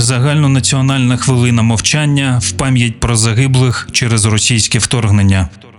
Загальнонаціональна хвилина мовчання в пам'ять про загиблих через російське вторгнення.